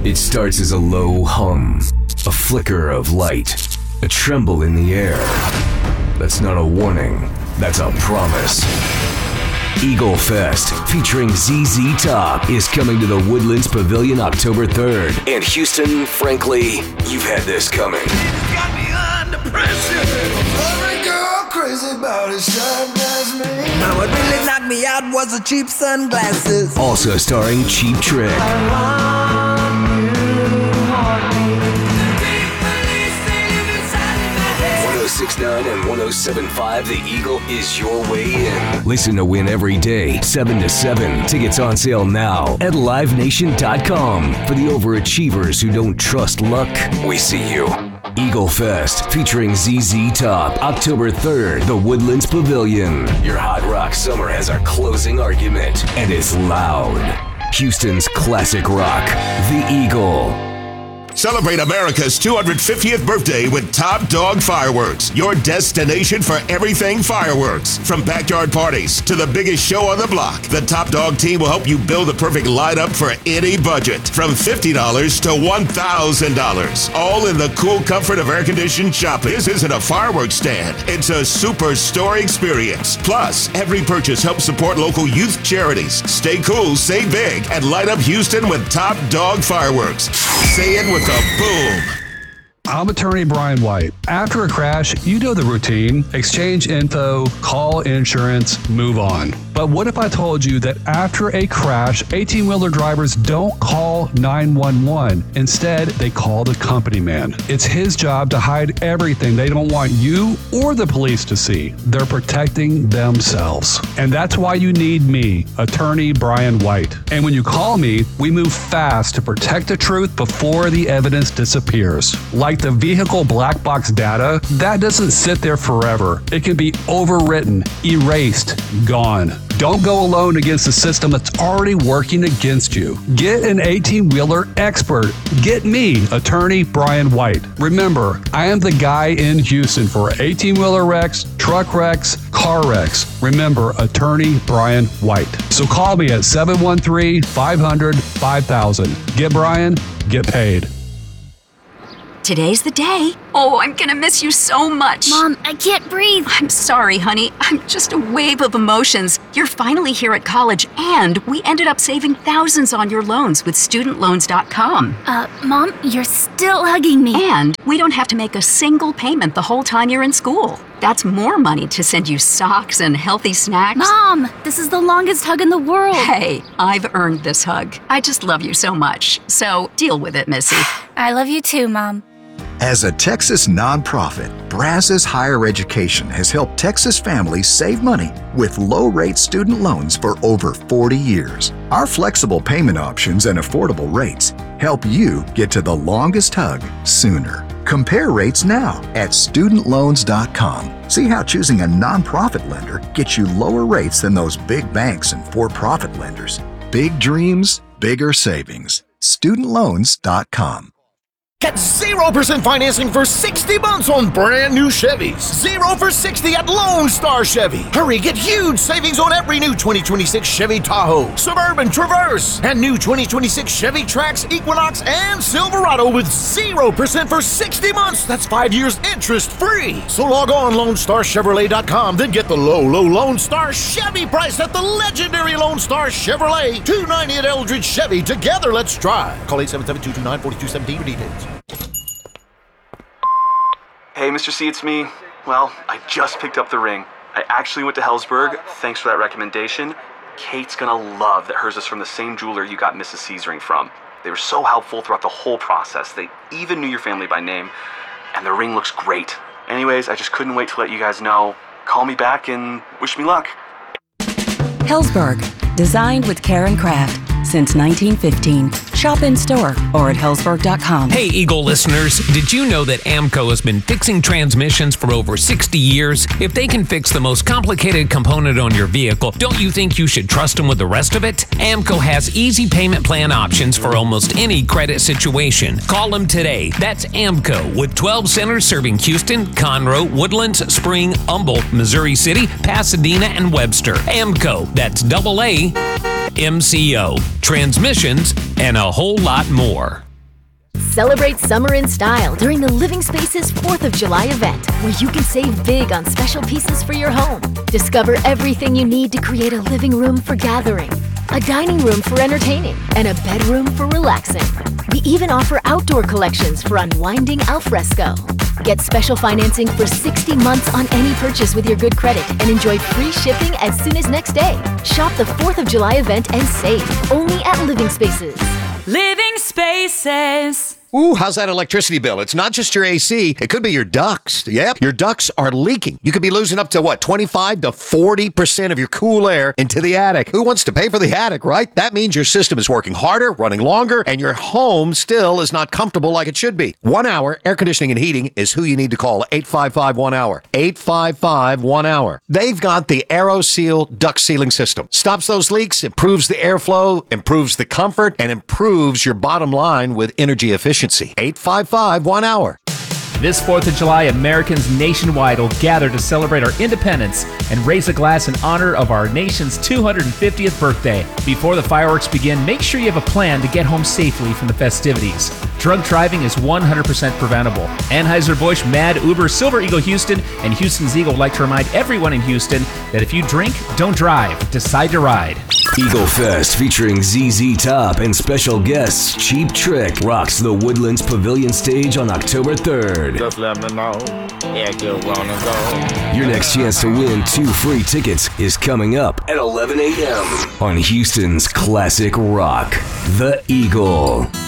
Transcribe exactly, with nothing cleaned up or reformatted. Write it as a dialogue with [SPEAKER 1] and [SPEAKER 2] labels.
[SPEAKER 1] It starts as a low hum, a flicker of light, a tremble in the air. That's not a warning, that's a promise. Eagle Fest, featuring Z Z Top, is coming to the Woodlands Pavilion October third. And Houston, frankly, you've had this coming.
[SPEAKER 2] It's got me under pressure. Every girl crazy about his sharp as me. Now what really knocked me out was the cheap sunglasses.
[SPEAKER 1] Also starring Cheap Trick.
[SPEAKER 2] I want you, want me.
[SPEAKER 1] one oh six point nine and one oh seven point five, The Eagle is your way in. Listen to Win every day, seven to seven. Tickets on sale now at live nation dot com. For the overachievers who don't trust luck, we see you. Eagle Fest, featuring Z Z Top, October third, the Woodlands Pavilion. Your hot rock summer has our closing argument, and it's loud. Houston's classic rock, The Eagle.
[SPEAKER 3] Celebrate America's two hundred fiftieth birthday with Top Dog Fireworks, your destination for everything fireworks. From backyard parties to the biggest show on the block, the Top Dog team will help you build the perfect lineup for any budget, from fifty dollars to one thousand dollars, all in the cool comfort of air-conditioned shopping. This isn't a fireworks stand, it's a superstore experience. Plus, every purchase helps support local youth charities. Stay cool, stay big, and light up Houston with Top Dog Fireworks. Say it with a boom.
[SPEAKER 4] I'm attorney Brian White. After a crash, you know the routine. Exchange info, call insurance, move on. But what if I told you that after a crash, eighteen-wheeler drivers don't call nine one one. Instead, they call the company man. It's his job to hide everything they don't want you or the police to see. They're protecting themselves. And that's why you need me, attorney Brian White. And when you call me, we move fast to protect the truth before the evidence disappears. Like the vehicle black box data, that doesn't sit there forever. It can be overwritten, erased, gone. Don't go alone against a system that's already working against you. Get an eighteen-wheeler expert. Get me, attorney Brian White. Remember, I am the guy in Houston for eighteen-wheeler wrecks, truck wrecks, car wrecks. Remember, attorney Brian White. So call me at seven one three, five hundred, five thousand. Get Brian, get paid.
[SPEAKER 5] Today's the day. Oh, I'm gonna miss you so much.
[SPEAKER 6] Mom, I can't breathe.
[SPEAKER 5] I'm sorry, honey. I'm just a wave of emotions. You're finally here at college, and we ended up saving thousands on your loans with student loans dot com.
[SPEAKER 6] Uh, Mom, you're still hugging me.
[SPEAKER 5] And we don't have to make a single payment the whole time you're in school. That's more money to send you socks and healthy snacks.
[SPEAKER 6] Mom, this is the longest hug in the world.
[SPEAKER 5] Hey, I've earned this hug. I just love you so much. So deal with it, Missy.
[SPEAKER 6] I love you too, Mom.
[SPEAKER 7] As a Texas nonprofit, Brazos Higher Education has helped Texas families save money with low-rate student loans for over forty years. Our flexible payment options and affordable rates help you get to the longest hug sooner. Compare rates now at student loans dot com. See how choosing a nonprofit lender gets you lower rates than those big banks and for-profit lenders. Big dreams, bigger savings. student loans dot com.
[SPEAKER 8] Get zero percent financing for sixty months on brand new Chevys. zero for sixty at Lone Star Chevy. Hurry, get huge savings on every new twenty twenty-six Chevy Tahoe, Suburban, Traverse, and new twenty twenty-six Chevy Trax, Equinox, and Silverado with zero percent for sixty months. That's five years interest-free. So log on lone star chevrolet dot com, then get the low, low Lone Star Chevy price at the legendary Lone Star Chevrolet. two ninety at Eldridge Chevy. Together, let's drive. Call eight seven seven, two two nine, four two one seven for details.
[SPEAKER 9] Hey, Mister C, it's me. Well, I just picked up the ring. I actually went to Helzberg. Thanks for that recommendation. Kate's gonna love that hers is from the same jeweler you got Missus C's ring from. They were so helpful throughout the whole process. They even knew your family by name, and the ring looks great. Anyways, I just couldn't wait to let you guys know. Call me back and wish me luck.
[SPEAKER 10] Helzberg, designed with care and craft since nineteen fifteen. Shop in store or at helzberg dot com.
[SPEAKER 11] Hey, Eagle listeners, did you know that AMCO has been fixing transmissions for over sixty years? If they can fix the most complicated component on your vehicle, don't you think you should trust them with the rest of it? AMCO has easy payment plan options for almost any credit situation. Call them today. That's AMCO with twelve centers serving Houston, Conroe, Woodlands, Spring, Humboldt, Missouri City, Pasadena, and Webster. AMCO, that's double A M C O. Transmissions and a whole lot more.
[SPEAKER 12] Celebrate summer in style during the Living Spaces fourth of July event, where you can save big on special pieces for your home. Discover everything you need to create a living room for gathering, a dining room for entertaining, and a bedroom for relaxing. We even offer outdoor collections for unwinding al fresco. Get special financing for sixty months on any purchase with your good credit and enjoy free shipping as soon as next day. Shop the fourth of July event and save only at Living Spaces.
[SPEAKER 13] Living Spaces.
[SPEAKER 8] Ooh, how's that electricity bill? It's not just your A C. It could be your ducts. Yep, your ducts are leaking. You could be losing up to, what, twenty-five to forty percent of your cool air into the attic. Who wants to pay for the attic, right? That means your system is working harder, running longer, and your home still is not comfortable like it should be. One Hour Air Conditioning and Heating is who you need to call. eight five five one hour. eight five five one hour. They've got the AeroSeal duct sealing system. Stops those leaks, improves the airflow, improves the comfort, and improves your bottom line with energy efficiency. eight five five one hour.
[SPEAKER 14] This fourth of July, Americans nationwide will gather to celebrate our independence and raise a glass in honor of our nation's two hundred fiftieth birthday. Before the fireworks begin, make sure you have a plan to get home safely from the festivities. Drunk driving is one hundred percent preventable. Anheuser-Busch, Mad, Uber, Silver Eagle Houston, and Houston's Eagle would like to remind everyone in Houston that if you drink, don't drive, decide to ride.
[SPEAKER 1] Eagle Fest featuring Z Z Top and special guests Cheap Trick rocks the Woodlands Pavilion stage on October third.
[SPEAKER 15] Just let me know if you wanna go.
[SPEAKER 1] Your next chance to win two free tickets is coming up at eleven a.m. on Houston's Classic Rock, The Eagle.